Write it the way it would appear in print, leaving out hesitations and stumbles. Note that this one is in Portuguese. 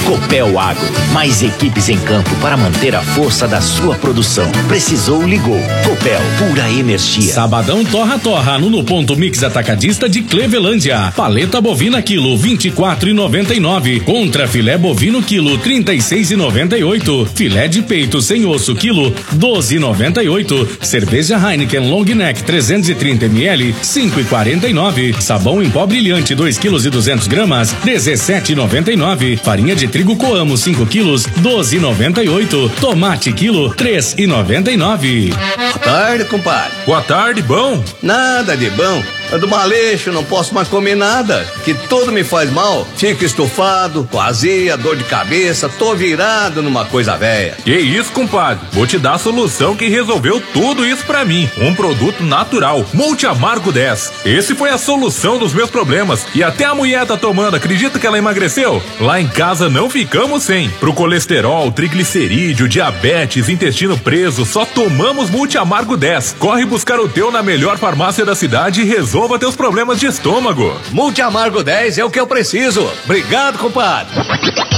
Copel Agro, mais equipes em campo para manter a força da sua produção. Precisou, ligou. Copel, pura energia. Sabadão torra no Ponto Mix Atacadista de Clevelândia. Paleta bovina quilo 24,99. Contra filé bovino quilo 36,98. Filé de peito sem osso quilo 12,98. Cerveja Heineken Long Neck 330 ml 5,49. Sabão em pó brilhante 2,2 kg 17,99. Farinha de trigo Coamo 5 quilos 12,98. Tomate quilo 3,99. Boa tarde, compadre. Boa tarde, bom? Nada de bom. Do maleixo, não posso mais comer nada, que tudo me faz mal. Fico estufado, com azia, dor de cabeça, tô virado numa coisa velha. Que isso, compadre? Vou te dar a solução que resolveu tudo isso pra mim. Um produto natural, Multi Amargo 10. Esse foi a solução dos meus problemas. E até a mulher tá tomando, acredita que ela emagreceu? Lá em casa não ficamos sem. Pro colesterol, triglicerídeo, diabetes, intestino preso, só tomamos Multi Amargo 10. Corre buscar o teu na melhor farmácia da cidade e resolva teus problemas de estômago. Multi Amargo 10 é o que eu preciso. Obrigado, compadre.